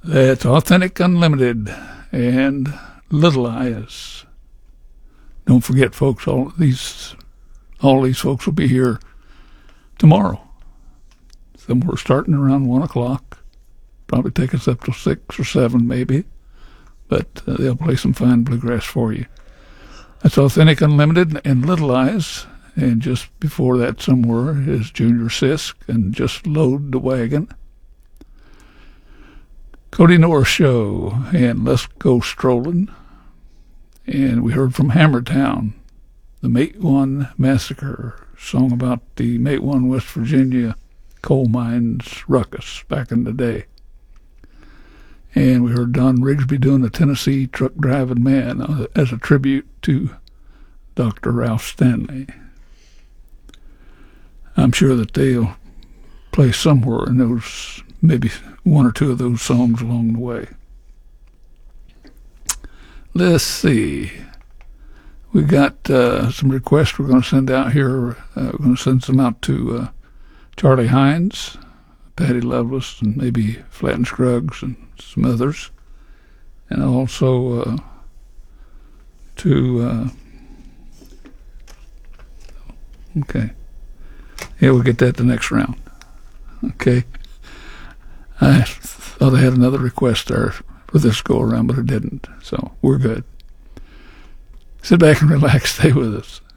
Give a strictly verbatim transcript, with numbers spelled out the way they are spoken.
That's Authentic Unlimited and Little Eyes. Don't forget, folks, all these all these folks will be here tomorrow. Some we're starting around one o'clock. Probably take us up to six or seven, maybe. But uh, they'll play some fine bluegrass for you. That's Authentic Unlimited and Little Eyes. And just before that somewhere is Junior Sisk and Just Load the Wagon. Cody North Show and Let's Go Strolling. And we heard from Hammertown, the Matewan Massacre, song about the Matewan, West Virginia coal mines ruckus back in the day. And we heard Don Rigsby doing the Tennessee Truck Driving Man as a tribute to Doctor Ralph Stanley. I'm sure that they'll play somewhere in those, maybe one or two of those songs along the way. Let's see. We got uh, some requests we're going to send out here. Uh, we're going to send some out to uh, Charlie Hines, Patty Loveless, and maybe Flat and Scruggs and some others. And also uh, to... Uh, okay. Yeah, we'll get that the next round. Okay. I thought I had another request there for this go-around, but it didn't. So we're good. Sit back and relax. Stay with us.